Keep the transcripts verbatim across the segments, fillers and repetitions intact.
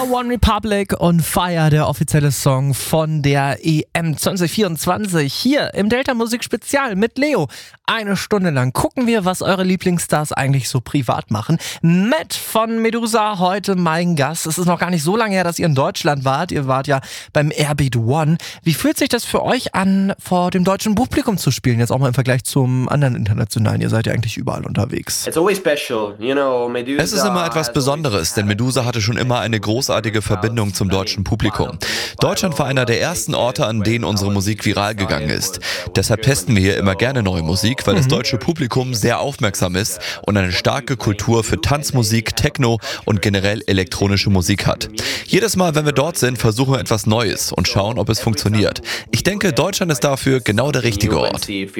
war One Republic und Fire, der offizielle Song von der E M zwanzig vierundzwanzig. Hier im Delta Musik Spezial mit Leo. Eine Stunde lang gucken wir, was eure Lieblingsstars eigentlich so privat machen. Matt von Medusa, heute mein Gast. Es ist noch gar nicht so lange her, dass ihr in Deutschland wart. Ihr wart ja beim Airbeat One. Wie fühlt sich das für euch an, vor dem deutschen Publikum zu spielen? Jetzt auch mal im Vergleich zum anderen internationalen. Ihr seid ja eigentlich überall unterwegs. It's always special, you know, Medusa. Es ist immer etwas Besonderes, denn Medusa hatte schon immer eine großartige Verbindung zum deutschen Publikum. Deutschland war einer der ersten Orte, an denen unsere Musik viral gegangen ist. Deshalb testen wir hier immer gerne neue Musik, weil das deutsche Publikum sehr aufmerksam ist und eine starke Kultur für Tanzmusik, Techno und generell elektronische Musik hat. Jedes Mal, wenn wir dort sind, versuchen wir etwas Neues und schauen, ob es funktioniert. Ich denke, Deutschland ist dafür genau der richtige Ort. Es ist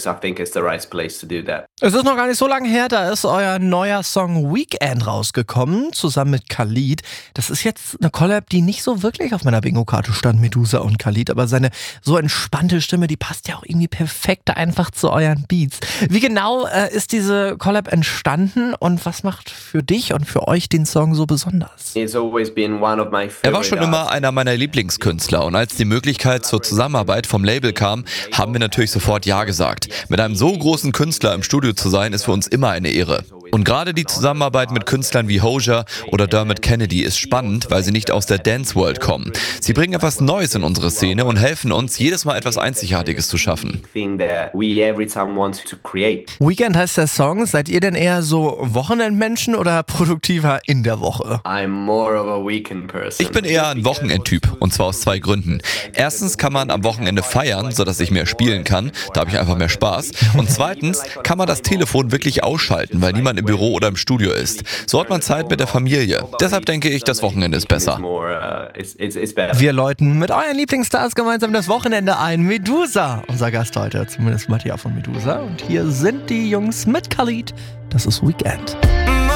noch gar nicht so lange her, da ist euer neuer Song Weekend rausgekommen, zusammen mit Khalid. Das ist jetzt eine Collab, die nicht so wirklich auf meiner Bingo-Karte stand, Medusa und Khalid, aber seine so entspannte Stimme, die passt ja auch irgendwie perfekt einfach zu euren Beats. Wie genau äh, ist diese Collab entstanden und was macht für dich und für euch den Song so besonders? Er war schon immer einer meiner Lieblingskünstler und als die Möglichkeit zur Zusammenarbeit vom Label kam, haben wir natürlich sofort Ja gesagt. Mit einem so großen Künstler im Studio zu sein, ist für uns immer eine Ehre. Und gerade die Zusammenarbeit mit Künstlern wie Hozier oder Dermot Kennedy ist spannend, weil sie nicht aus der Dance World kommen. Sie bringen etwas Neues in unsere Szene und helfen uns, jedes Mal etwas Einzigartiges zu schaffen. Weekend heißt der Song. Seid ihr denn eher so Wochenendmenschen oder produktiver in der Woche? Ich bin eher ein Wochenendtyp und zwar aus zwei Gründen. Erstens kann man am Wochenende feiern, sodass ich mehr spielen kann. Da habe ich einfach mehr Spaß. Und zweitens kann man das Telefon wirklich ausschalten, weil niemand im Büro oder im Studio ist. So hat man Zeit mit der Familie. Deshalb denke ich, das Wochenende ist besser. Wir läuten mit euren Lieblingsstars gemeinsam das Wochenende ein. Medusa, unser Gast heute, zumindest Matthias von Medusa. Und hier sind die Jungs mit Khalid. Das ist Weekend.